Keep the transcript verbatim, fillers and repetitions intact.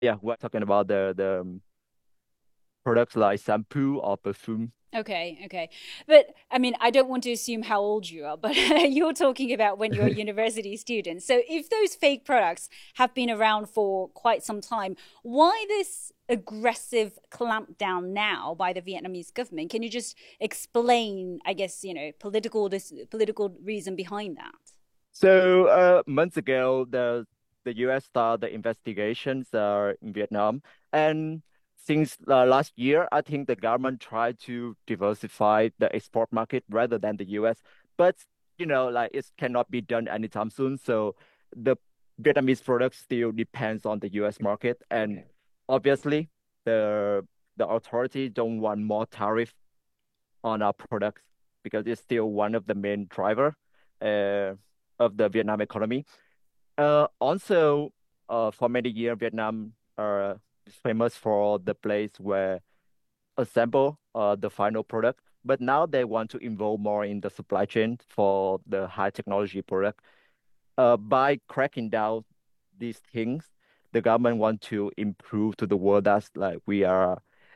Yeah, we're talking about the the um, products like shampoo or perfume. Okay, okay. But I mean, I don't want to assume how old you are, but you're talking about when you're a university student. So if those fake products have been around for quite some time, why this aggressive clampdown now by the Vietnamese government? Can you just explain, I guess, you know, political this political reason behind that? So uh, months ago, the the U S started the investigations uh, in Vietnam, and since uh, last year, I think the government tried to diversify the export market rather than the U S. But you know, like it cannot be done anytime soon. So the Vietnamese products still depends on the U S market, and obviously the the authority don't want more tariff on our products because it's still one of the main driver uh, of the Vietnam economy. Uh, also, uh, for many years, Vietnam are famous for the place where assemble uh, the final product, but now they want to involve more in the supply chain for the high technology product. Uh, by cracking down these things, the government want to improve to the world that like we are